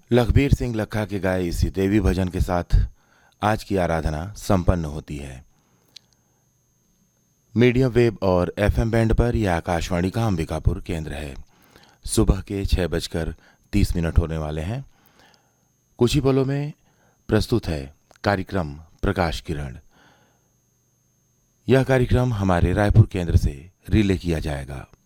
लखबीर सिंह लखा के गाए इसी देवी भजन के साथ आज की आराधना संपन्न होती है। मीडियम वेव और एफएम बैंड पर यह आकाशवाणी का अंबिकापुर केंद्र है। सुबह के 6:30 होने वाले हैं। कुछ ही पलों में प्रस्तुत है कार्यक्रम प्रकाश किरण। यह कार्यक्रम हमारे रायपुर केंद्र से रिले किया जाएगा।